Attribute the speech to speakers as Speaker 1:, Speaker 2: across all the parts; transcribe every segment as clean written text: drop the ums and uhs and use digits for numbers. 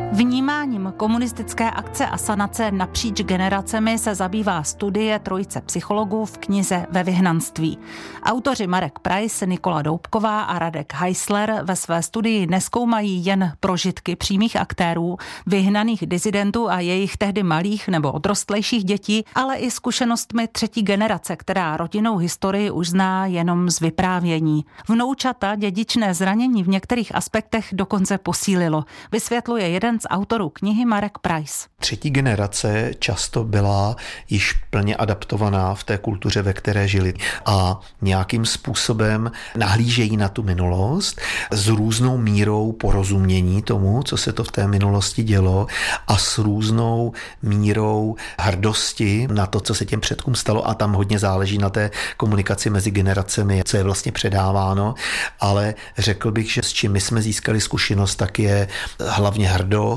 Speaker 1: Vnímáním komunistické akce asanace napříč generacemi se zabývá studie trojice psychologů v knize Ve vyhnanství. Autoři Marek Preiss, Nikola Doubková a Radek Heisler ve své studii nezkoumají jen prožitky přímých aktérů, vyhnaných disidentů a jejich tehdy malých nebo odrostlejších dětí, ale i zkušenostmi třetí generace, která rodinnou historii už zná jenom z vyprávění. Vnoučata dědičné zranění v některých aspektech dokonce posílilo. Vysvětluje jeden z autorů knihy Marek Preiss.
Speaker 2: Třetí generace často byla již plně adaptovaná v té kultuře, ve které žili a nějakým způsobem nahlížejí na tu minulost s různou mírou porozumění tomu, co se to v té minulosti dělo a s různou mírou hrdosti na to, co se těm předkům stalo a tam hodně záleží na té komunikaci mezi generacemi, co je vlastně předáváno, ale řekl bych, že s čím my jsme získali zkušenost, tak je hlavně hrdost,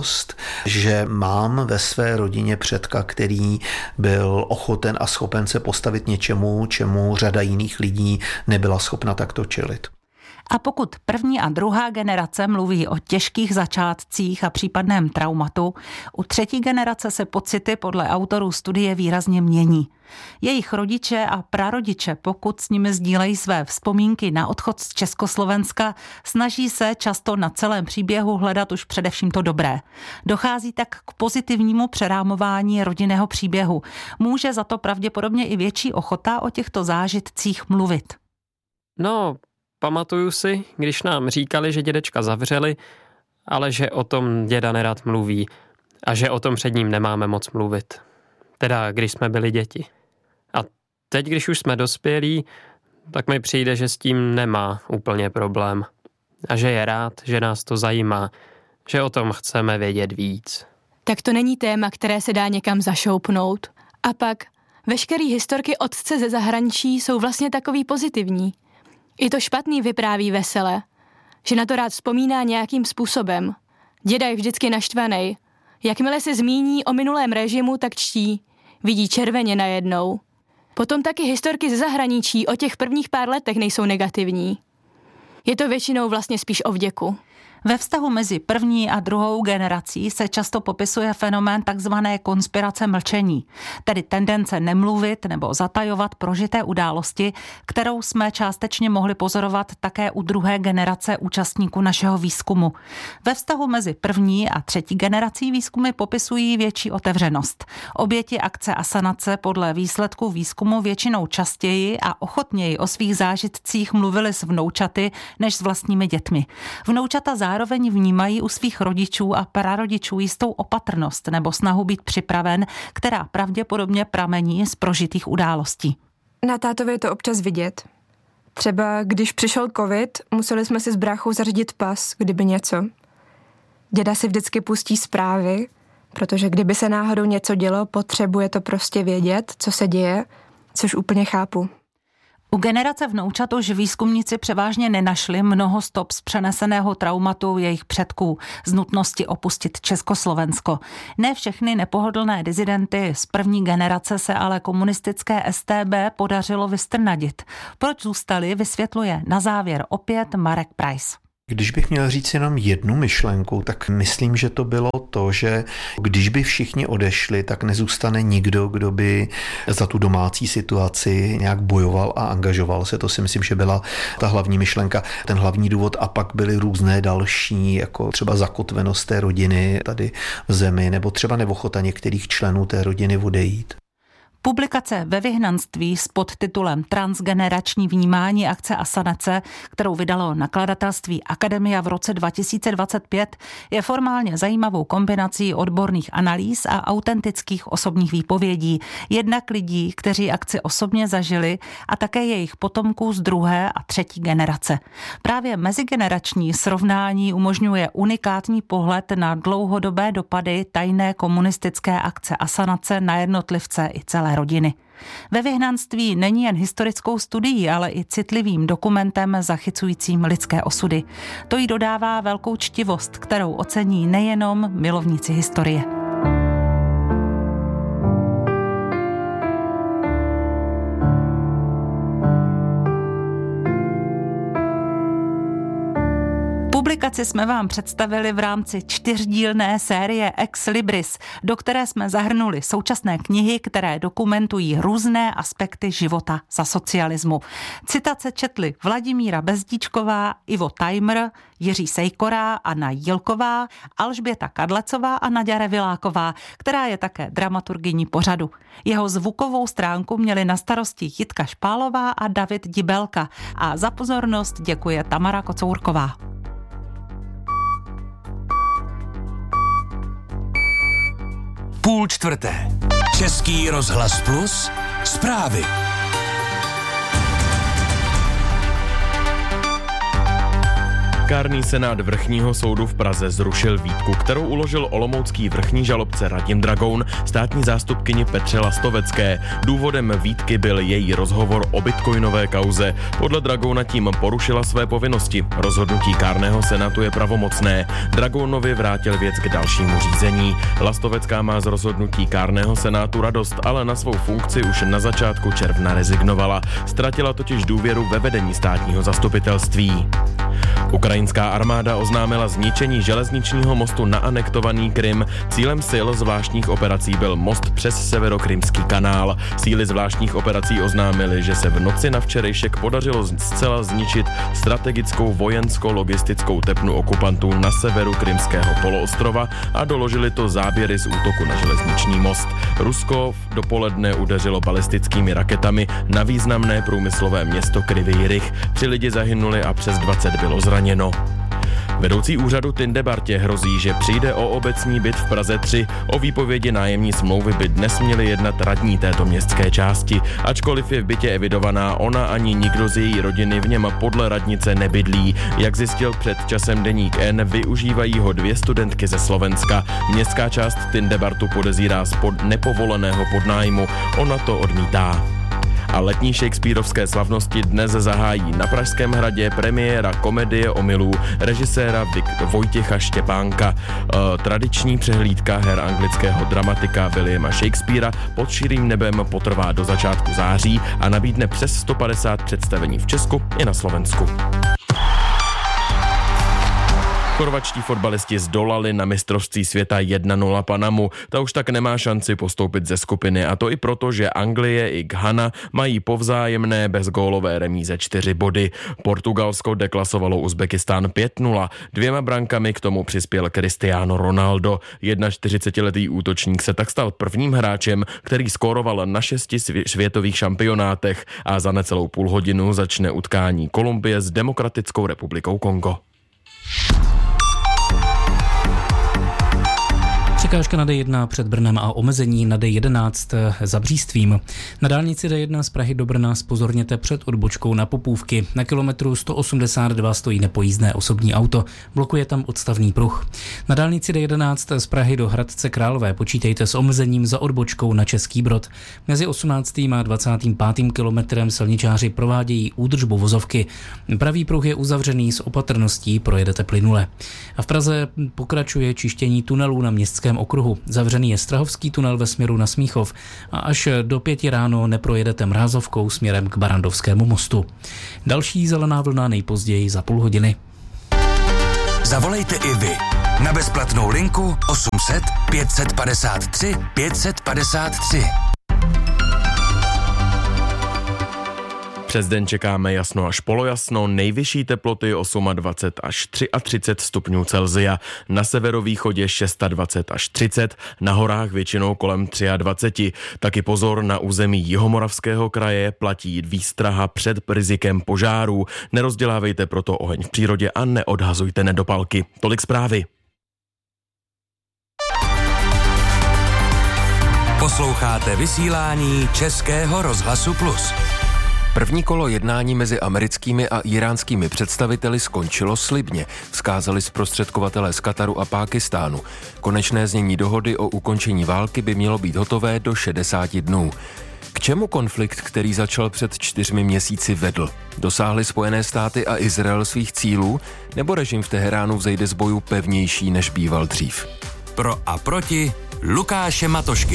Speaker 2: že mám ve své rodině předka, který byl ochoten a schopen se postavit něčemu, čemu řada jiných lidí nebyla schopna takto čelit.
Speaker 1: A pokud první a druhá generace mluví o těžkých začátcích a případném traumatu, u třetí generace se pocity podle autorů studie výrazně mění. Jejich rodiče a prarodiče, pokud s nimi sdílejí své vzpomínky na odchod z Československa, snaží se často na celém příběhu hledat už především to dobré. Dochází tak k pozitivnímu přerámování rodinného příběhu. Může za to pravděpodobně i větší ochota o těchto zážitcích mluvit.
Speaker 3: No, pamatuju si, když nám říkali, že dědečka zavřeli, ale že o tom děda nerad mluví a že o tom před ním nemáme moc mluvit. Teda, když jsme byli děti. A teď, když už jsme dospělí, tak mi přijde, že s tím nemá úplně problém. A že je rád, že nás to zajímá, že o tom chceme vědět víc.
Speaker 4: Tak to není téma, které se dá někam zašoupnout. A pak veškerý historky otce ze zahraničí jsou vlastně takový pozitivní. I to špatný vypráví vesele, že na to rád vzpomíná nějakým způsobem. Děda je vždycky naštvanej. Jakmile se zmíní o minulém režimu, tak čtí. Vidí červeně najednou. Potom taky historky ze zahraničí o těch prvních pár letech nejsou negativní. Je to většinou vlastně spíš o vděku.
Speaker 1: Ve vztahu mezi první a druhou generací se často popisuje fenomén takzvané konspirace mlčení, tedy tendence nemluvit nebo zatajovat prožité události, kterou jsme částečně mohli pozorovat také u druhé generace účastníků našeho výzkumu. Ve vztahu mezi první a třetí generací výzkumy popisují větší otevřenost. Oběti akce asanace podle výsledků výzkumu většinou častěji a ochotněji o svých zážitcích mluvili s vnoučaty než s vlastními dětmi. Vnoučata zároveň vnímají u svých rodičů a prarodičů jistou opatrnost nebo snahu být připraven, která pravděpodobně pramení z prožitých událostí.
Speaker 5: Na tátově je to občas vidět. Třeba když přišel covid, museli jsme si s bráchou zařídit pas, kdyby něco. Děda si vždycky pustí zprávy, protože kdyby se náhodou něco dělo, potřebuje to prostě vědět, co se děje, což úplně chápu.
Speaker 1: U generace vnoučat už výzkumníci převážně nenašli mnoho stop z přeneseného traumatu jejich předků, z nutnosti opustit Československo. Ne všechny nepohodlné dizidenty z první generace se ale komunistické StB podařilo vystrnadit. Proč zůstali, vysvětluje na závěr opět Marek Preiss.
Speaker 2: Když bych měl říct jenom jednu myšlenku, tak myslím, že to bylo to, že když by všichni odešli, tak nezůstane nikdo, kdo by za tu domácí situaci nějak bojoval a angažoval se. To si myslím, že byla ta hlavní myšlenka, ten hlavní důvod a pak byly různé další, jako třeba zakotvenost té rodiny tady v zemi, nebo třeba neochota některých členů té rodiny odejít.
Speaker 1: Publikace Ve vyhnanství s podtitulem Transgenerační vnímání akce asanace, kterou vydalo nakladatelství Akademia v roce 2025, je formálně zajímavou kombinací odborných analýz a autentických osobních výpovědí. Jednak lidí, kteří akci osobně zažili, a také jejich potomků z druhé a třetí generace. Právě mezigenerační srovnání umožňuje unikátní pohled na dlouhodobé dopady tajné komunistické akce asanace na jednotlivce i celé rodiny. Ve vyhnanství není jen historickou studií, ale i citlivým dokumentem zachycujícím lidské osudy. To jí dodává velkou čtivost, kterou ocení nejenom milovníci historie. Publikaci jsme vám představili v rámci 4dílné série Ex Libris, do které jsme zahrnuli současné knihy, které dokumentují různé aspekty života za socialismu. Citace četli Vladimíra Bezdíčková, Ivo Tajmr, Jiří Sejkora, Anna Jílková, Alžběta Kadlecová a Naďa Reviláková, která je také dramaturgyní pořadu. Jeho zvukovou stránku měli na starosti Jitka Špálová a David Dibelka a za pozornost děkuje Tamara Kocourková.
Speaker 6: Půl čtvrté. Český rozhlas Plus. Zprávy.
Speaker 7: Kárný senát Vrchního soudu v Praze zrušil výtku, kterou uložil olomoucký vrchní žalobce Radim Dragoun státní zástupkyni Petře Lastovecké. Důvodem výtky byl její rozhovor o bitcoinové kauze. Podle Dragouna tím porušila své povinnosti. Rozhodnutí kárného senátu je pravomocné. Dragounovi vrátil věc k dalšímu řízení. Lastovecká má z rozhodnutí kárného senátu radost, ale na svou funkci už na začátku června rezignovala. Ztratila totiž důvěru ve vedení státního zastupitelství. Ukrajinská armáda oznámila zničení železničního mostu na anektovaný Krym. Cílem sil zvláštních operací byl most přes Severokrymský kanál. Síly zvláštních operací oznámily, že se v noci na včerejšek podařilo zcela zničit strategickou vojensko-logistickou tepnu okupantů na severu Krymského poloostrova a doložili to záběry z útoku na železniční most. Rusko dopoledne udeřilo balistickými raketami na významné průmyslové město Kryvý Rih. 3 lidi zahynuli a přes 20 bylo zraněno. Vedoucí úřadu Tindebartě hrozí, že přijde o obecní byt v Praze 3. O výpovědi nájemní smlouvy by dnes měli jednat radní této městské části. Ačkoliv je v bytě evidovaná, ona ani nikdo z její rodiny v něm podle radnice nebydlí. Jak zjistil před časem deník N, využívají ho 2 studentky ze Slovenska. Městská část Tindebartu podezírá z nepovoleného podnájmu. Ona to odmítá. A letní shakespearovské slavnosti dnes zahájí na Pražském hradě premiéra komedie omylů režiséra Vojtěcha Štěpánka. Tradiční přehlídka her anglického dramatika Williama Shakespeara pod širým nebem potrvá do začátku září a nabídne přes 150 představení v Česku i na Slovensku. Chorvatští fotbalisti zdolali na mistrovství světa 1-0 Panamu. Ta už tak nemá šanci postoupit ze skupiny, a to i proto, že Anglie i Ghana mají po vzájemné bezgólové remíze 4 body. Portugalsko deklasovalo Uzbekistán 5-0. 2 brankami k tomu přispěl Cristiano Ronaldo. 41letý útočník se tak stal prvním hráčem, který skóroval na 6 světových šampionátech, a za necelou půl hodinu začne utkání Kolumbie s Demokratickou republikou Kongo.
Speaker 8: Překážka na D1 před Brnem a omezení na D11 za Břístvím. Na dálnici D1 z Prahy do Brna zpozorněte před odbočkou na Popůvky. Na kilometru 182 stojí nepojízdné osobní auto. Blokuje tam odstavný pruh. Na dálnici D11 z Prahy do Hradce Králové počítejte s omezením za odbočkou na Český Brod. Mezi 18. a 25. kilometrem silničáři provádějí údržbu vozovky. Pravý pruh je uzavřený, s opatrností projedete plynule. A v Praze pokračuje čištění tunelů na Městském okruhu. Zavřený je Strahovský tunel ve směru na Smíchov a až do 5 ráno neprojedete Mrázovkou směrem k Barandovskému mostu. Další zelená vlna nejpozději za půl hodiny.
Speaker 6: Zavolejte i vy na bezplatnou linku 800 553 553.
Speaker 7: Přes den čekáme jasno až polojasno, nejvyšší teploty 28 až 33 stupňů Celsia, na severovýchodě 26 až 30, na horách většinou kolem 23. Taky pozor, na území Jihomoravského kraje platí výstraha před rizikem požárů. Nerozdělávejte proto oheň v přírodě a neodhazujte nedopalky. Tolik zprávy.
Speaker 6: Posloucháte vysílání Českého rozhlasu Plus.
Speaker 9: První kolo jednání mezi americkými a íránskými představiteli skončilo slibně, vzkázali zprostředkovatelé z Kataru a Pákistánu. Konečné znění dohody o ukončení války by mělo být hotové do 60 dnů. K čemu konflikt, který začal před 4 měsíci, vedl? Dosáhly Spojené státy a Izrael svých cílů, nebo režim v Teheránu vzejde z bojů pevnější, než býval dřív?
Speaker 6: Pro a proti Lukáše Matošky.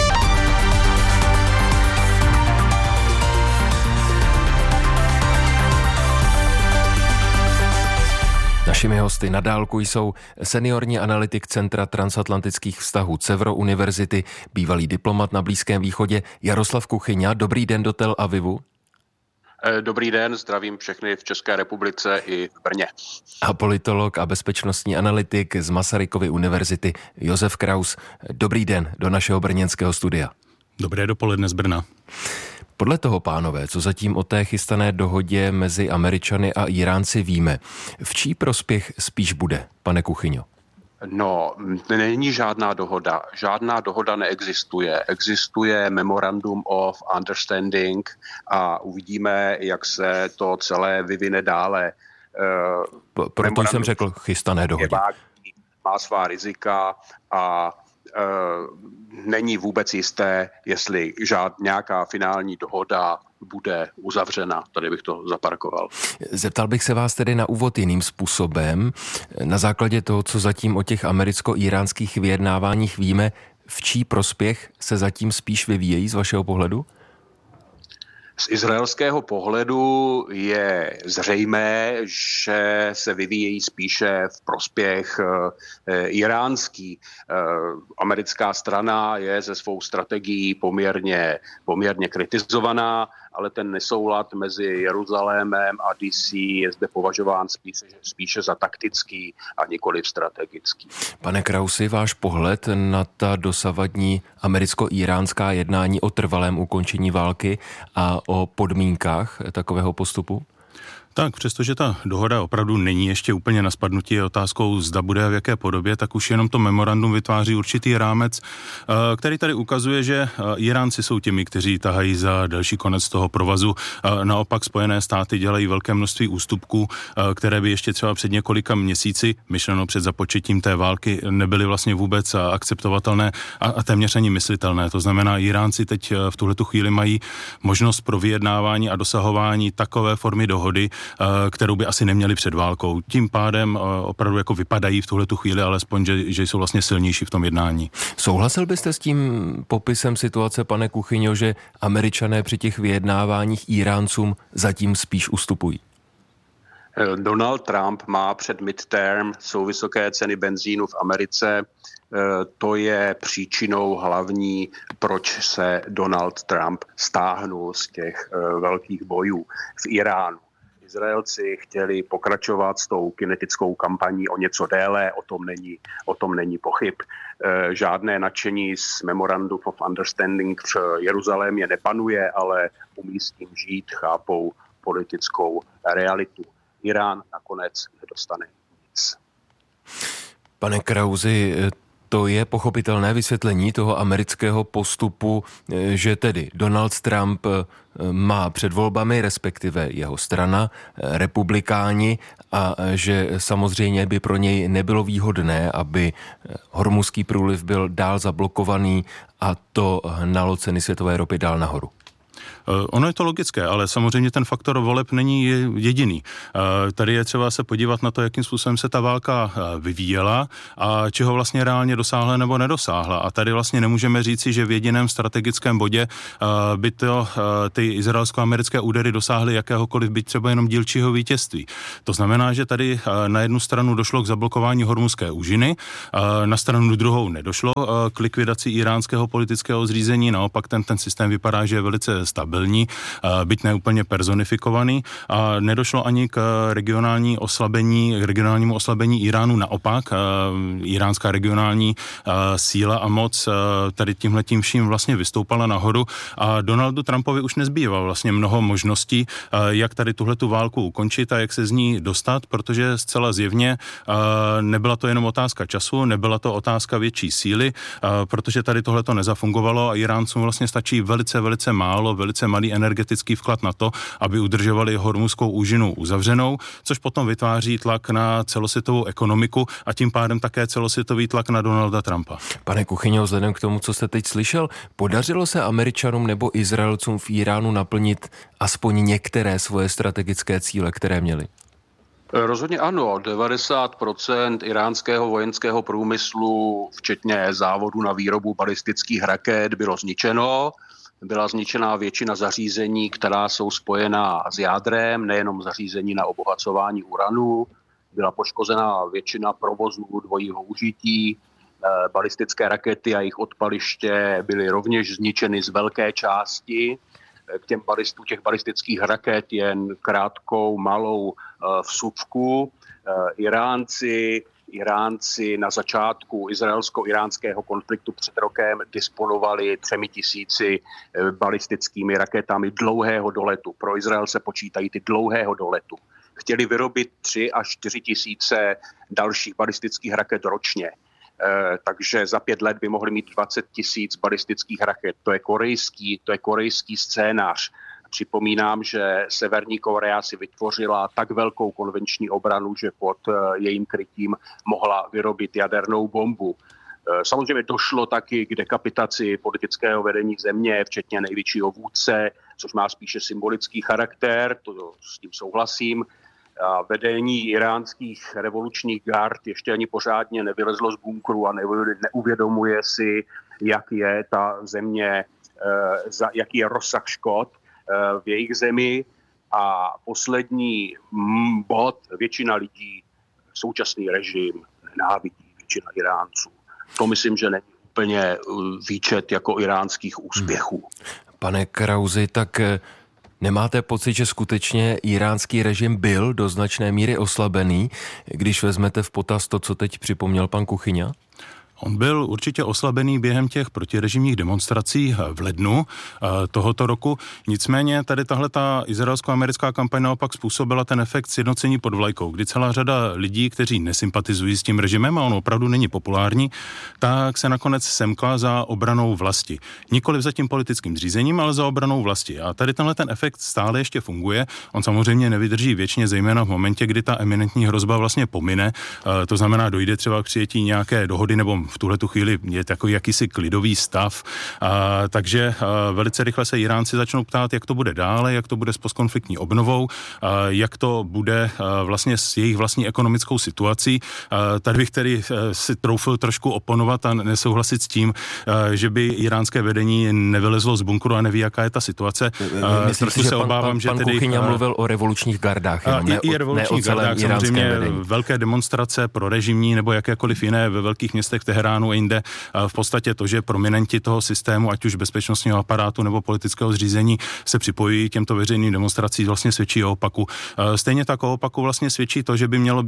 Speaker 9: Našimi hosty na dálku jsou seniorní analytik Centra transatlantických vztahů Cevro univerzity, bývalý diplomat na Blízkém východě Jaroslav Kuchyňa. Dobrý den do Tel Avivu.
Speaker 10: Dobrý den, zdravím všechny v České republice i v Brně.
Speaker 9: A politolog a bezpečnostní analytik z Masarykovy univerzity Josef Kraus. Dobrý den do našeho brněnského studia.
Speaker 11: Dobré dopoledne z Brna.
Speaker 9: Podle toho, pánové, co zatím o té chystané dohodě mezi Američany a Iránci víme, v čí prospěch spíš bude, pane Kuchyňo?
Speaker 10: No, není žádná dohoda. Žádná dohoda neexistuje. Existuje Memorandum of Understanding a uvidíme, jak se to celé vyvine dále.
Speaker 9: Proto jsem řekl chystané dohodě.
Speaker 10: Má svá rizika a není vůbec jisté, jestli nějaká finální dohoda bude uzavřena. Tady bych to zaparkoval.
Speaker 9: Zeptal bych se vás tedy na úvod jiným způsobem. Na základě toho, co zatím o těch americko-iránských vyjednáváních víme, v čí prospěch se zatím spíš vyvíjejí z vašeho pohledu?
Speaker 10: Z izraelského pohledu je zřejmé, že se vyvíjejí spíše v prospěch iránský. Americká strana je ze svou strategií poměrně kritizovaná, ale ten nesoulad mezi Jeruzalémem a DC je zde považován spíše za taktický a nikoliv strategický.
Speaker 9: Pane Krausi, váš pohled na ta dosavadní americko-iránská jednání o trvalém ukončení války a o podmínkách takového postupu?
Speaker 11: Tak, přestože ta dohoda opravdu není ještě úplně na spadnutí, je otázkou, zda bude a v jaké podobě, tak už jenom to memorandum vytváří určitý rámec, který tady ukazuje, že Iránci jsou těmi, kteří tahají za další konec toho provazu. Naopak Spojené státy dělají velké množství ústupků, které by ještě třeba před několika měsíci, myšleno před započetím té války, nebyly vlastně vůbec akceptovatelné a téměř ani myslitelné. To znamená, Iránci teď v tuhletu chvíli mají možnost pro vyjednávání a dosahování takové formy dohody, kterou by asi neměli před válkou. Tím pádem opravdu jako vypadají v tuhletu chvíli, alespoň, že jsou vlastně silnější v tom jednání.
Speaker 9: Souhlasil byste s tím popisem situace, pane Kuchyňo, že Američané při těch vyjednáváních Iráncům zatím spíš ustupují?
Speaker 10: Donald Trump má před midterm, jsou vysoké ceny benzínu v Americe. To je příčinou hlavní, proč se Donald Trump stáhnul z těch velkých bojů v Iránu. Izraelci chtěli pokračovat s tou kinetickou kampaní o něco déle, o tom není pochyb. Žádné nadšení z Memorandum of Understanding v Jeruzalémě nepanuje, ale umí s tím žít, chápou politickou realitu. Irán nakonec nedostane nic.
Speaker 9: Pane Krausi, to je pochopitelné vysvětlení toho amerického postupu, že tedy Donald Trump má před volbami, respektive jeho strana, republikáni, a že samozřejmě by pro něj nebylo výhodné, aby Hormuzský průliv byl dál zablokovaný a to hnalo ceny světové ropy dál nahoru.
Speaker 11: Ono je to logické, ale samozřejmě ten faktor voleb není jediný. Tady je třeba se podívat na to, jakým způsobem se ta válka vyvíjela a čeho vlastně reálně dosáhla nebo nedosáhla. A tady vlastně nemůžeme říci, že v jediném strategickém bodě by ty izraelsko-americké údery dosáhly jakéhokoliv, byť třeba jenom dílčího vítězství. To znamená, že tady na jednu stranu došlo k zablokování Hormuzské úžiny, na stranu druhou nedošlo k likvidaci iránského politického zřízení, naopak ten systém vypadá, že je velice stabilní, byť neúplně personifikovaný, a nedošlo ani k regionálnímu oslabení Iránu. Naopak, iránská regionální síla a moc tady tímhletím vším vlastně vystoupala nahoru a Donaldu Trumpovi už nezbývá vlastně mnoho možností, jak tady tuhletu válku ukončit a jak se z ní dostat, protože zcela zjevně nebyla to jenom otázka času, nebyla to otázka větší síly, protože tady tohleto nezafungovalo a Iráncům vlastně stačí velice, velice málo, velice malý energetický vklad na to, aby udržovali Hormuzskou úžinu uzavřenou, což potom vytváří tlak na celosvětovou ekonomiku a tím pádem také celosvětový tlak na Donalda Trumpa.
Speaker 9: Pane Kuchyňo, vzhledem k tomu, co jste teď slyšel, podařilo se Američanům nebo Izraelcům v Iránu naplnit aspoň některé svoje strategické cíle, které měli?
Speaker 10: Rozhodně ano, 90% iránského vojenského průmyslu, včetně závodu na výrobu balistických raket, bylo zničeno. Byla zničená většina zařízení, která jsou spojená s jádrem, nejenom zařízení na obohacování uranu. byla poškozená většina provozů dvojího užití. Balistické rakety a jejich odpaliště byly rovněž zničeny z velké části. K těch balistických raket jen krátkou malou vsuvku. Iránci na začátku izraelsko-iránského konfliktu před rokem disponovali 3000 balistickými raketami dlouhého doletu. Pro Izrael se počítají ty dlouhého doletu. Chtěli vyrobit 3 až 4 tisíce dalších balistických raket ročně. Takže za 5 let by mohli mít 20 000 balistických raket. To je korejský scénář. Připomínám, že Severní Korea si vytvořila tak velkou konvenční obranu, že pod jejím krytím mohla vyrobit jadernou bombu. Samozřejmě došlo taky k dekapitaci politického vedení země, včetně největšího vůdce, což má spíše symbolický charakter, to s tím souhlasím. A vedení iránských revolučních gard ještě ani pořádně nevylezlo z bunkru a neuvědomuje si, jak je ta země, jaký je rozsah škod v jejich zemi. A poslední bod, většina lidí současný režim nenávidí, většina Iránců. To myslím, že není úplně výčet jako iránských úspěchů.
Speaker 9: Pane Krausi, tak nemáte pocit, že skutečně iránský režim byl do značné míry oslabený, když vezmete v potaz to, co teď připomněl pan Kuchyňa?
Speaker 11: On byl určitě oslabený během těch protirežimních demonstrací v lednu tohoto roku. Nicméně tady tahle ta izraelsko-americká kampaň naopak způsobila ten efekt sjednocení pod vlajkou, kdy celá řada lidí, kteří nesympatizují s tím režimem a on opravdu není populární, tak se nakonec semkla za obranou vlasti. Nikoliv za tím politickým zřízením, ale za obranou vlasti. A tady tenhle ten efekt stále ještě funguje. On samozřejmě nevydrží věčně, zejména v momentě, kdy ta eminentní hrozba vlastně pomine. To znamená, dojde třeba k přijetí nějaké dohody nebo v tuhletu chvíli je takový jakýsi klidový stav, takže velice rychle se Iránci začnou ptát, jak to bude dále, jak to bude s postkonfliktní obnovou, jak to bude vlastně s jejich vlastní ekonomickou situací. Tady bych tedy si troufil trošku oponovat a nesouhlasit s tím, že by iránské vedení nevylezlo z bunkru a neví, jaká je ta situace.
Speaker 9: Myslím si, že pan Kuchyňa mluvil o revolučních gardách.
Speaker 11: I revolučních gardách, samozřejmě velké demonstrace pro režimní nebo jakékoliv jiné ve velkých městech Teheránu a jinde. V podstatě to, že prominenti toho systému, ať už bezpečnostního aparátu nebo politického zřízení, se připojí k těmto veřejným demonstracím, vlastně svědčí o opaku. Stejně tak o opaku vlastně svědčí to, že by měl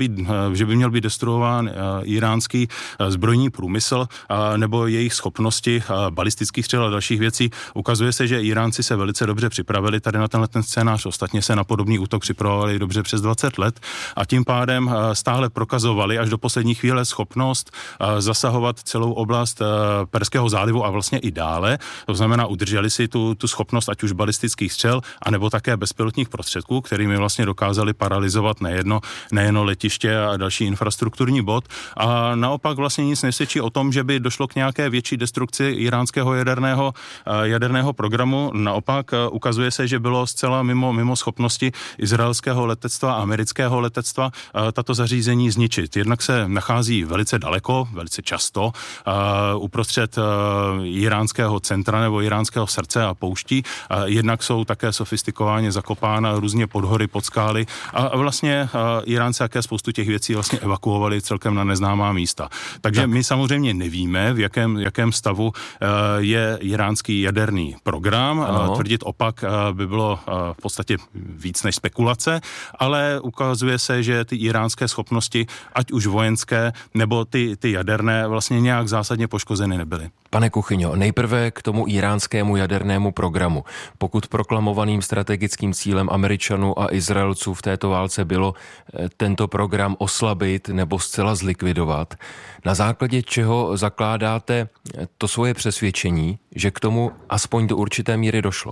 Speaker 11: být destruován iránský zbrojní průmysl nebo jejich schopnosti balistických střel a dalších věcí. Ukazuje se, že Iránci se velice dobře připravili tady na ten scénář. Ostatně se na podobný útok připravovali dobře přes 20 let a tím pádem stále prokazovali až do poslední chvíle schopnost zasahovat celou oblast Perského zálivu a vlastně i dále. To znamená, udrželi si tu schopnost ať už balistických střel, anebo také bezpilotních prostředků, kterými vlastně dokázali paralyzovat nejen letiště a další infrastrukturní bod. A naopak vlastně nic nesvědčí o tom, že by došlo k nějaké větší destrukci iránského jaderného programu. Naopak ukazuje se, že bylo zcela mimo schopnosti izraelského letectva a amerického letectva tato zařízení zničit. Jednak se nachází velice daleko, velice často uprostřed iránského centra nebo iránského srdce a pouští. Jednak jsou také sofistikovaně zakopána různě pod hory, pod skály a vlastně Iránci také spoustu těch věcí vlastně evakuovali celkem na neznámá místa. Takže my samozřejmě nevíme, v jakém stavu je iránský jaderný program. Tvrdit opak by bylo v podstatě víc než spekulace, ale ukazuje se, že ty iránské schopnosti, ať už vojenské nebo ty jaderné, vlastně nějak zásadně poškozeny nebyly.
Speaker 9: Pane Kuchyňo, nejprve k tomu iránskému jadernému programu. Pokud proklamovaným strategickým cílem Američanů a Izraelců v této válce bylo tento program oslabit nebo zcela zlikvidovat, na základě čeho zakládáte to svoje přesvědčení, že k tomu aspoň do určité míry došlo?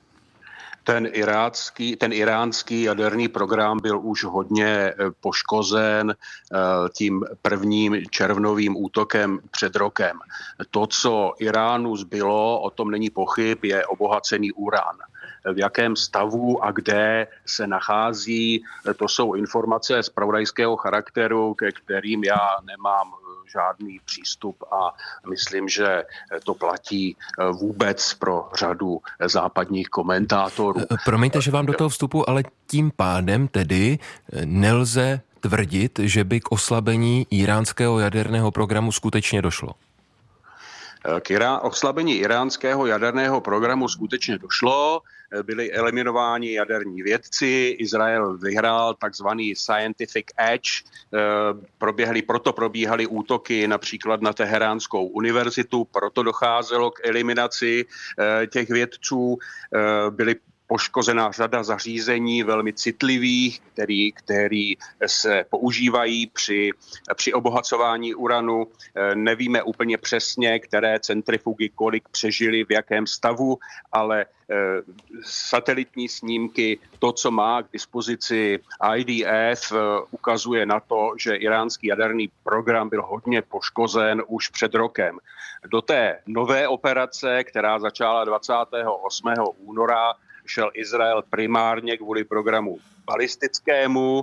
Speaker 10: Ten iránský jaderný program byl už hodně poškozen tím prvním červnovým útokem před rokem. To, co Iránu zbylo, o tom není pochyb, je obohacený uran. V jakém stavu a kde se nachází, to jsou informace zpravodajského charakteru, ke kterým já nemám žádný přístup a myslím, že to platí vůbec pro řadu západních komentátorů.
Speaker 9: Promiňte, že vám do toho vstupu, ale tím pádem tedy nelze tvrdit, že by k oslabení iránského jaderného programu skutečně došlo?
Speaker 10: K oslabení iránského jaderného programu skutečně došlo. Byli eliminováni jaderní vědci, Izrael vyhrál takzvaný scientific edge, proto probíhaly útoky například na Teheránskou univerzitu, proto docházelo k eliminaci těch vědců, byly poškozená řada zařízení velmi citlivých, který se používají při obohacování uranu. Nevíme úplně přesně, které centrifugy kolik přežily, v jakém stavu, ale satelitní snímky, to, co má k dispozici IDF, ukazuje na to, že iránský jaderný program byl hodně poškozen už před rokem. Do té nové operace, která začala 28. února, šel Izrael primárně kvůli programu balistickému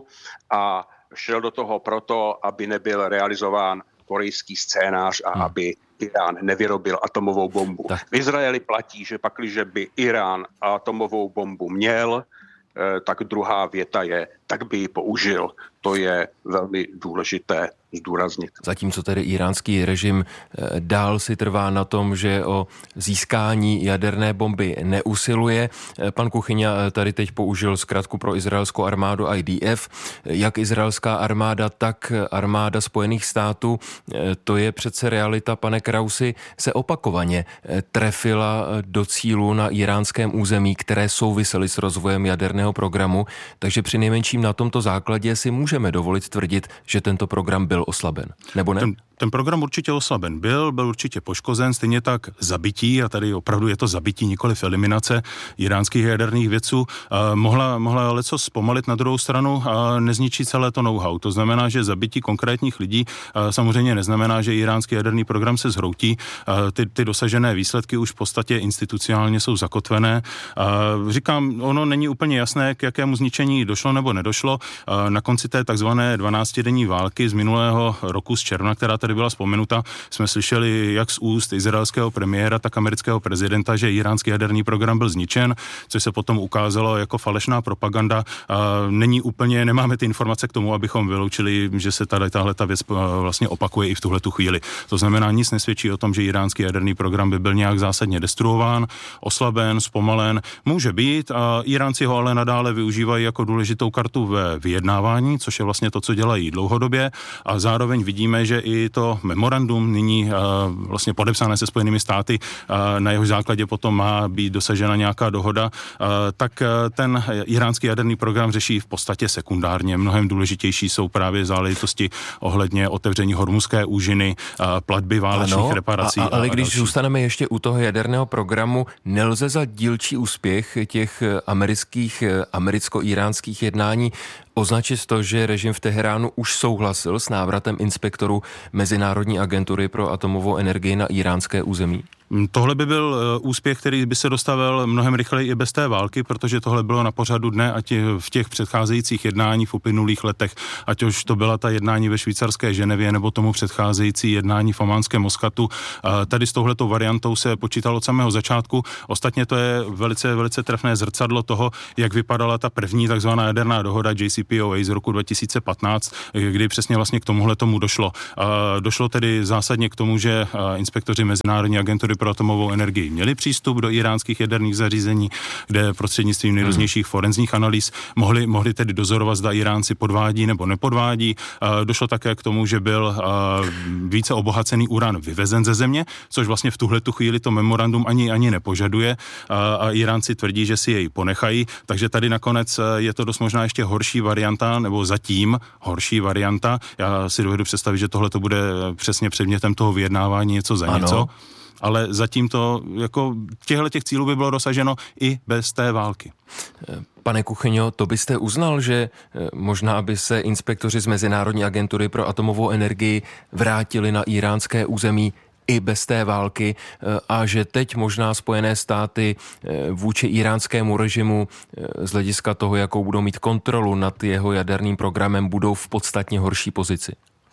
Speaker 10: a šel do toho proto, aby nebyl realizován korejský scénář a aby Irán nevyrobil atomovou bombu. V Izraeli platí, že pakliže by Irán atomovou bombu měl, tak druhá věta je, tak by ji použil. To je velmi důležité zdůraznit.
Speaker 9: Zatímco tedy iránský režim dál si trvá na tom, že o získání jaderné bomby neusiluje. Pan Kuchyňa tady teď použil zkratku pro izraelskou armádu IDF. Jak izraelská armáda, tak armáda Spojených států, to je přece realita, pane Krausi, se opakovaně trefila do cílu na iránském území, které souvisely s rozvojem jaderného programu, takže při nejmenším na tomto základě si můžeme dovolit tvrdit, že tento program byl oslaben, nebo ne?
Speaker 11: Ten program určitě oslaben byl určitě poškozen, stejně tak zabití, a tady opravdu je to zabití, nikoliv eliminace iránských jaderných vědců, mohla leco zpomalit, na druhou stranu nezničí celé to know-how. To znamená, že zabití konkrétních lidí samozřejmě neznamená, že iránský jaderný program se zhroutí. Ty dosažené výsledky už v podstatě institucionálně jsou zakotvené. Říkám, ono není úplně jasné, k jakému zničení došlo nebo nedošlo. Na konci té takzvané 12denní války z minulého roku z června, která tady byla vzpomenuta, jsme slyšeli jak z úst izraelského premiéra, tak amerického prezidenta, že iránský jaderný program byl zničen, což se potom ukázalo jako falešná propaganda. Nemáme ty informace k tomu, abychom vyloučili, že se tahle věc vlastně opakuje i v tuhletu chvíli. To znamená, nic nesvědčí o tom, že iránský jaderný program by byl nějak zásadně destruován, oslaben, zpomalen. Může být a Iránci ho ale nadále využívají jako důležitou kartu ve vyjednávání, což je vlastně to, co dělají dlouhodobě, a zároveň vidíme, že i to memorandum nyní vlastně podepsané se Spojenými státy, na jeho základě potom má být dosažena nějaká dohoda, tak ten iránský jaderný program řeší v podstatě sekundárně. Mnohem důležitější jsou právě záležitosti ohledně otevření Hormuzské úžiny, platby válečných reparací.
Speaker 9: Ale když zůstaneme ještě u toho jaderného programu, nelze za dílčí úspěch těch americko-iránských jednání označit to, že režim v Teheránu už souhlasil s návratem inspektorů Mezinárodní agentury pro atomovou energii na iránské území?
Speaker 11: Tohle by byl úspěch, který by se dostavil mnohem rychleji i bez té války, protože tohle bylo na pořadu dne, ať v těch předcházejících jednáních v uplynulých letech, ať už to byla ta jednání ve švýcarské Ženevě nebo tomu předcházející jednání v ománském Moskatu. Tady s touhletou variantou se počítalo od samého začátku. Ostatně to je velice, velice trefné zrcadlo toho, jak vypadala ta první takzvaná jaderná dohoda JCPOA z roku 2015, kdy přesně vlastně k tomuhle tomu došlo. Došlo tedy zásadně k tomu, že inspektoři Mezinárodní agentury pro atomovou energii měli přístup do iránských jaderných zařízení, kde prostřednictvím nejrůznějších forenzních analýz mohli tedy dozorovat, zda Iránci podvádí nebo nepodvádí. Došlo také k tomu, že byl více obohacený uran vyvezen ze země, což vlastně v tuhletu chvíli to memorandum ani nepožaduje, a Iránci tvrdí, že si jej ponechají, takže tady nakonec je to dost možná ještě horší varianta, nebo zatím horší varianta. Já si dovedu představit, že tohle to bude přesně předmětem toho vyjednávání něco za něco. Ale zatím to, jako těch cílů by bylo dosaženo i bez té války.
Speaker 9: Pane Kuchyňo, to byste uznal, že možná by se inspektoři z Mezinárodní agentury pro atomovou energii vrátili na iránské území i bez té války a že teď možná Spojené státy vůči iránskému režimu z hlediska toho, jakou budou mít kontrolu nad jeho jaderným programem, budou v podstatně horší pozici?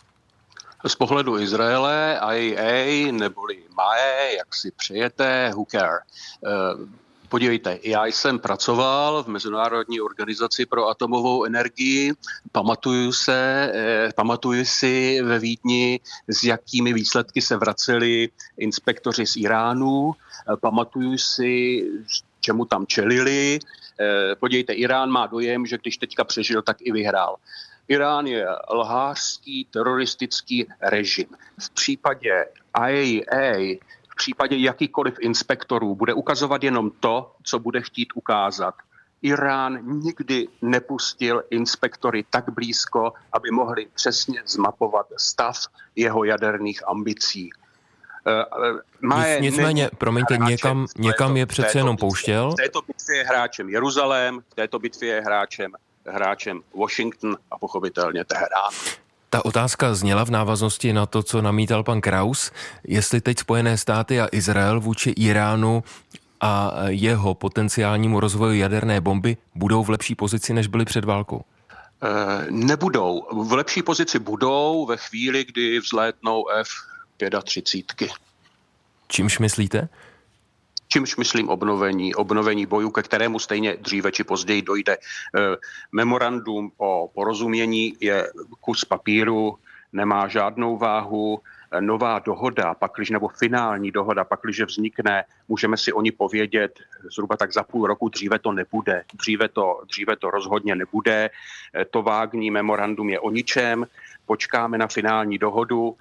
Speaker 10: Z pohledu Izraele, IAEA neboli MAE, jak si přejete, who care. Podívejte, já jsem pracoval v Mezinárodní organizaci pro atomovou energii. Pamatuju si ve Vídni, s jakými výsledky se vraceli inspektoři z Iránu. Pamatuju si, čemu tam čelili. Podívejte, Irán má dojem, že když teďka přežil, tak i vyhrál. Irán je lhářský teroristický režim. V případě IAEA, v případě jakýkoliv inspektorů bude ukazovat jenom to, co bude chtít ukázat. Irán nikdy nepustil inspektory tak blízko, aby mohli přesně zmapovat stav jeho jaderných ambicí.
Speaker 9: Nicméně, promiňte, někam je přece jenom pouštěl.
Speaker 10: V této bitvě je hráčem Jeruzalém, v této bitvě je hráčem Washington a pochopitelně Teherán.
Speaker 9: Ta otázka zněla v návaznosti na to, co namítal pan Kraus, jestli teď Spojené státy a Izrael vůči Iránu a jeho potenciálnímu rozvoji jaderné bomby budou v lepší pozici, než byli před válkou.
Speaker 10: Nebudou. V lepší pozici budou ve chvíli, kdy vzlétnou F-35.
Speaker 9: Čímž myslíte?
Speaker 10: Čímž myslím obnovení bojů, ke kterému stejně dříve či později dojde. Memorandum o porozumění je kus papíru, nemá žádnou váhu. Nová dohoda, nebo finální dohoda, pakliže vznikne, můžeme si o ní povědět zhruba tak za půl roku, dříve to nebude. Dříve to rozhodně nebude. To vágní memorandum je o ničem. Počkáme na finální dohodu,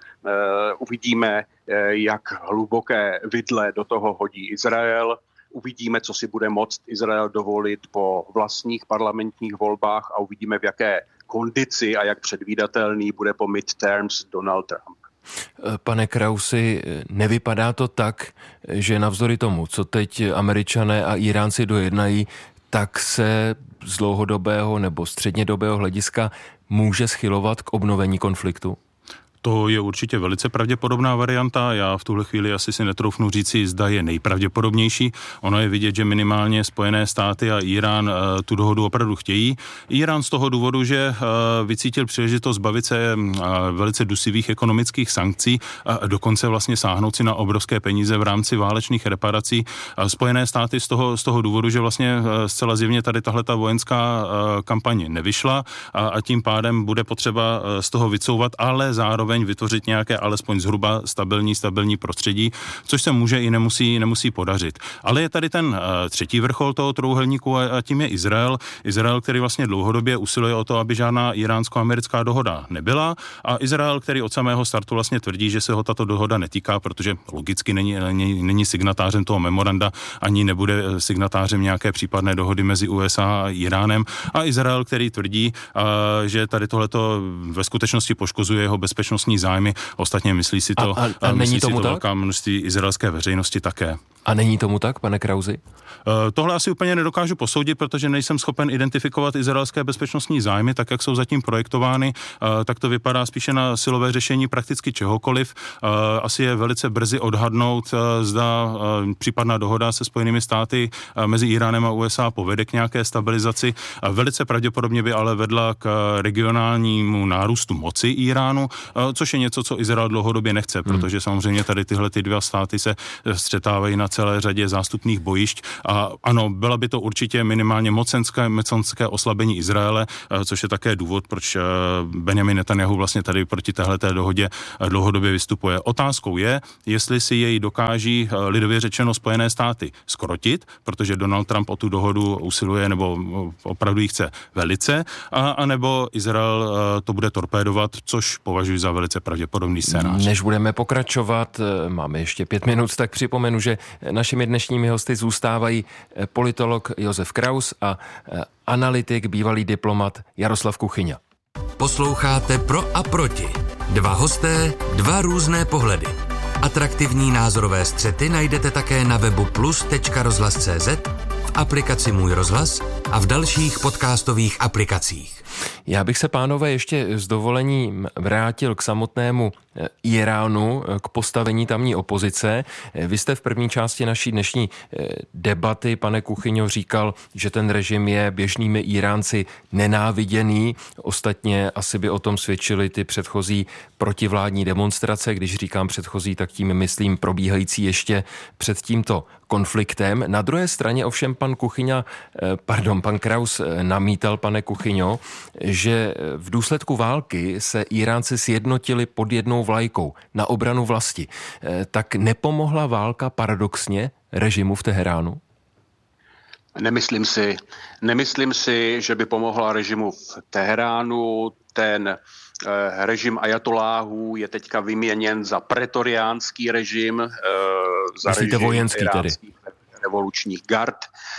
Speaker 10: uvidíme, jak hluboké vidle do toho hodí Izrael, uvidíme, co si bude moct Izrael dovolit po vlastních parlamentních volbách a uvidíme, v jaké kondici a jak předvídatelný bude po midterms Donald Trump.
Speaker 9: Pane Krausi, nevypadá to tak, že navzdory tomu, co teď Američané a Iránci dojednají, tak se z dlouhodobého nebo střednědobého hlediska může schylovat k obnovení konfliktu?
Speaker 11: To je určitě velice pravděpodobná varianta. Já v tuhle chvíli asi si netroufnu říci, zda je nejpravděpodobnější. Ono je vidět, že minimálně Spojené státy a Irán tu dohodu opravdu chtějí. Irán z toho důvodu, že vycítil příležitost zbavit se velice dusivých ekonomických sankcí a dokonce vlastně sáhnout si na obrovské peníze v rámci válečných reparací. Spojené státy z toho důvodu, že vlastně zcela zjevně tady tahleta vojenská kampaně nevyšla a tím pádem bude potřeba z toho vycouvat, ale zároveň vytvořit nějaké alespoň zhruba stabilní prostředí, což se může i nemusí podařit. Ale je tady ten třetí vrchol toho trojúhelníku a tím je Izrael. Izrael, který vlastně dlouhodobě usiluje o to, aby žádná iránsko-americká dohoda nebyla, a Izrael, který od samého startu vlastně tvrdí, že se ho tato dohoda netýká, protože logicky není signatářem toho memoranda, ani nebude signatářem nějaké případné dohody mezi USA a Iránem, a Izrael, který tvrdí, že tady tohleto ve skutečnosti poškozuje jeho bezpečnostní zájmy. Ostatně myslí si to,
Speaker 9: a není tomu tak?
Speaker 11: Velká množství izraelské veřejnosti také.
Speaker 9: A není tomu tak, pane Krausi?
Speaker 11: Tohle asi úplně nedokážu posoudit, protože nejsem schopen identifikovat izraelské bezpečnostní zájmy, tak jak jsou zatím projektovány, tak to vypadá spíše na silové řešení prakticky čehokoliv. Asi je velice brzy odhadnout, zda případná dohoda se Spojenými státy mezi Iránem a USA povede k nějaké stabilizaci. Velice pravděpodobně by ale vedla k regionálnímu nárůstu moci Iránu, což je něco, co Izrael dlouhodobě nechce, protože samozřejmě tady tyhle dva státy se střetávají na celé řadě zástupných bojišť. A ano, byla by to určitě minimálně mocenské oslabení Izraele, což je také důvod, proč Benjamin Netanyahu vlastně tady proti téhleté dohodě dlouhodobě vystupuje. Otázkou je, jestli si jej dokáží lidově řečeno Spojené státy skrotit, protože Donald Trump o tu dohodu usiluje nebo opravdu ji chce velice, anebo Izrael to bude torpédovat, což považuji za velice pravděpodobný scénář.
Speaker 9: Než budeme pokračovat, máme ještě 5 minut, tak připomenu, že našimi dnešními hosty zůstávají politolog Josef Kraus a analytik, bývalý diplomat Jaroslav Kuchyňa.
Speaker 6: Posloucháte Pro a proti. 2 hosté, 2 různé pohledy. Atraktivní názorové střety najdete také na webu plus.rozhlas.cz, v aplikaci Můj rozhlas a v dalších podcastových aplikacích.
Speaker 9: Já bych se, pánové, ještě s dovolením vrátil k samotnému Iránu, k postavení tamní opozice. Vy jste v první části naší dnešní debaty, pane Kuchyňo, říkal, že ten režim je běžnými Iránci nenáviděný. Ostatně asi by o tom svědčily ty předchozí protivládní demonstrace. Když říkám předchozí, tak tím myslím probíhající ještě před tímto konfliktem. Na druhé straně ovšem pan Kraus namítal, pane Kuchyňo, že v důsledku války se Iránci sjednotili pod jednou vlajkou na obranu vlasti. Tak nepomohla válka paradoxně režimu v Teheránu?
Speaker 10: Nemyslím si, že by pomohla režimu v Teheránu. Ten režim ajatoláhů je teďka vyměněn za pretoriánský režim, za
Speaker 9: myslíte
Speaker 10: režim
Speaker 9: vojenský tedy?
Speaker 10: Revolučních gard.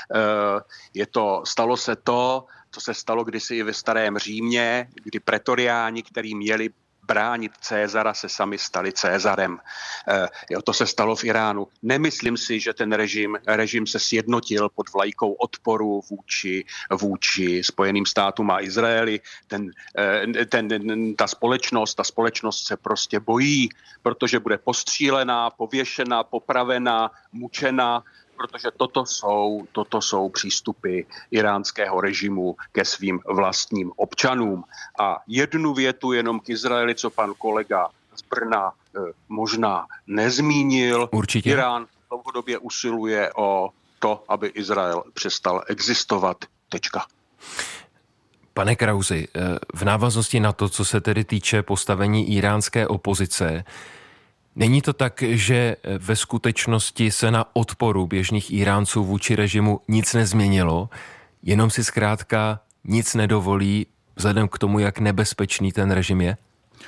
Speaker 10: Stalo se to, co se stalo kdysi i ve Starém Římě, kdy pretoriáni, kteří měli bránit Cézara, se sami stali Cézarem. To se stalo v Iránu. Nemyslím si, že ten režim se sjednotil pod vlajkou odporu vůči Spojeným státům a Izraeli. Ta společnost se prostě bojí, protože bude postřílená, pověšená, popravená, mučena, protože toto jsou přístupy iránského režimu ke svým vlastním občanům. A jednu větu jenom k Izraeli, co pan kolega z Brna možná nezmínil.
Speaker 9: Určitě.
Speaker 10: Irán dlouhodobě usiluje o to, aby Izrael přestal existovat. Tečka.
Speaker 9: Pane Krausi, v návaznosti na to, co se tedy týče postavení iránské opozice, není to tak, že ve skutečnosti se na odporu běžných Iránců vůči režimu nic nezměnilo, jenom si zkrátka nic nedovolí vzhledem k tomu, jak nebezpečný ten režim je?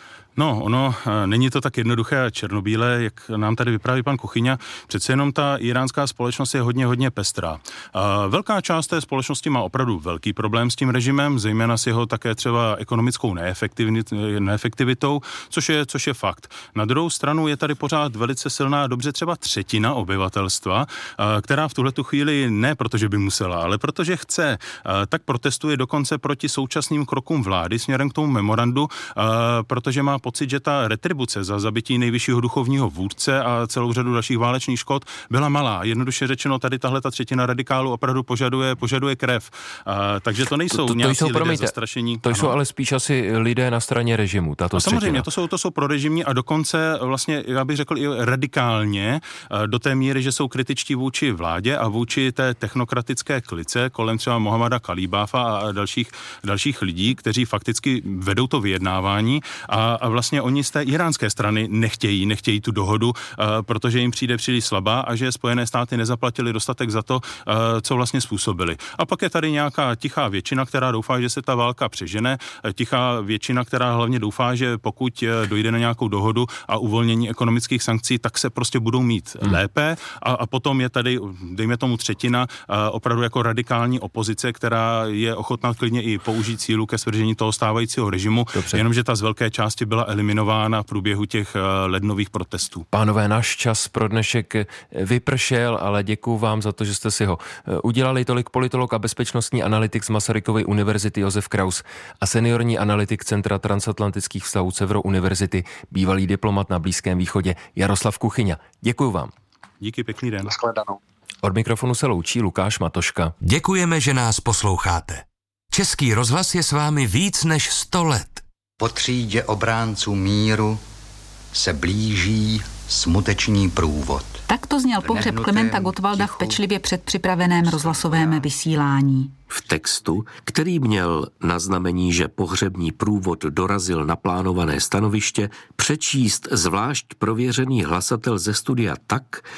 Speaker 11: No, ono není to tak jednoduché a černobílé, jak nám tady vypráví pan Kuchyňa. Přece jenom ta iránská společnost je hodně pestrá. Velká část té společnosti má opravdu velký problém s tím režimem, zejména s jeho také třeba ekonomickou neefektivitou, což je fakt. Na druhou stranu je tady pořád velice silná a dobře třeba třetina obyvatelstva, která v tuhletu chvíli ne protože by musela, ale protože chce, tak protestuje dokonce proti současným krokům vlády směrem k tomu memorandu, protože má pocit, že ta retribuce za zabití nejvyššího duchovního vůdce a celou řadu dalších válečných škod byla malá. Jednoduše řečeno, tady tahle ta třetina radikálů opravdu požaduje krev. Takže to nejsou nějací lidé zastrašení.
Speaker 9: To jsou ale spíš asi lidé na straně režimu, tato třetina.
Speaker 11: Samozřejmě, to jsou prorežimní a dokonce vlastně, já bych řekl, i radikálně do té míry, že jsou kritičtí vůči vládě a vůči té technokratické klice kolem třeba Mohammada Kalíbáfa a dalších lidí, kteří fakticky vedou to vyjednávání a vlastně oni z té iránské strany nechtějí tu dohodu, protože jim přijde příliš slabá a že Spojené státy nezaplatili dostatek za to, co vlastně způsobili. A pak je tady nějaká tichá většina, která doufá, že se ta válka přežene, tichá většina, která hlavně doufá, že pokud dojde na nějakou dohodu a uvolnění ekonomických sankcí, tak se prostě budou mít lépe a potom je tady, dejme tomu třetina, opravdu jako radikální opozice, která je ochotná klidně i použít sílu ke svržení toho stávajícího režimu, jenomže ta z velké části byla eliminována v průběhu těch lednových protestů.
Speaker 9: Pánové, náš čas pro dnešek vypršel, ale děkuju vám za to, že jste si ho udělali. Tolik politolog a bezpečnostní analytik z Masarykovy univerzity Josef Kraus a seniorní analytik Centra transatlantických vztahů Severo univerzity, bývalý diplomat na Blízkém východě Jaroslav Kuchyňa. Děkuju vám.
Speaker 11: Díky, pěkný den.
Speaker 10: Nashledanou.
Speaker 9: Od mikrofonu se loučí Lukáš Matoška.
Speaker 6: Děkujeme, že nás posloucháte. Český rozhlas je s vámi víc než 100 let.
Speaker 12: Po třídě obránců míru se blíží smutečný průvod.
Speaker 1: Tak to zněl pohřeb Klementa Gottwalda v pečlivě předpřipraveném rozhlasovém vysílání.
Speaker 13: V textu, který měl na znamení, že pohřební průvod dorazil na plánované stanoviště, přečíst zvlášť prověřený hlasatel ze studia tak,